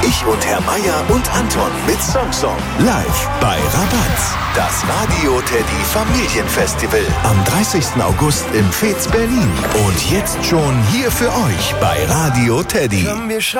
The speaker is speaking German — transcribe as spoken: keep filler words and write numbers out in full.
Ich und Herr Meier und Anton mit Song Song. Live bei Rabatz. Das Radio Teddy Familienfestival. Am dreißigsten August im Fez Berlin. Und jetzt schon hier für euch bei Radio Teddy.